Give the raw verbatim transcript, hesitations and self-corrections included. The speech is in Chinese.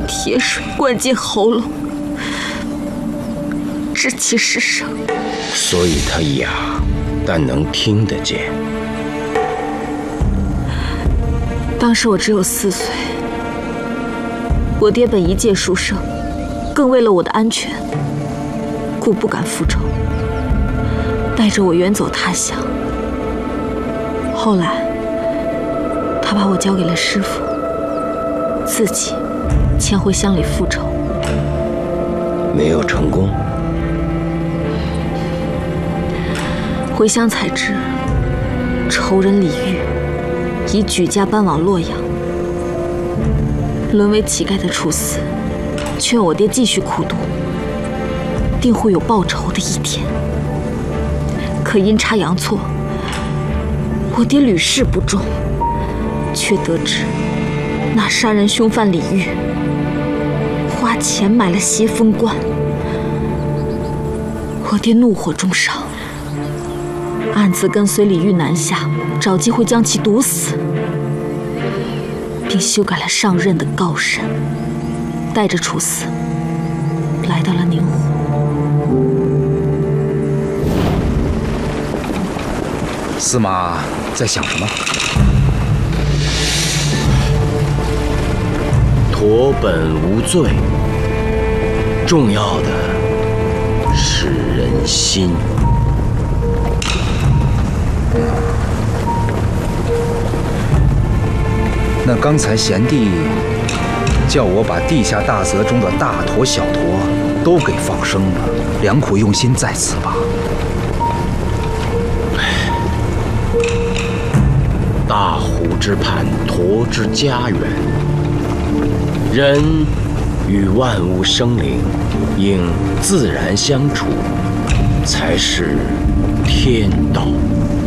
铁水灌进喉咙，窒气失声。 所以他哑，但能听得见。 当时我只有四岁，我爹本一介书生，更为了我的安全，故不敢复仇，带着我远走他乡。后来，他把我交给了师傅，自己迁回乡里复仇。 没有成功。 回乡才知，仇人李煜已举家搬往洛阳，沦为乞丐的楚辞劝我爹继续苦读，定会有报仇的一天。可阴差阳错，我爹屡试不中，却得知那杀人凶犯李煜花钱买了邪风观。我爹怒火中烧，暗自跟随李煜南下，找机会将其毒死，并修改了上任的告审，带着楚辞来到了宁湖。 司马在想什么？ 驼本无罪，重要的是人心。 那刚才贤弟叫我把地下大泽中的大驼、小驼都给放生了，良苦用心在此吧。 大湖之畔，驼之家园。人与万物生灵应自然相处，才是天道。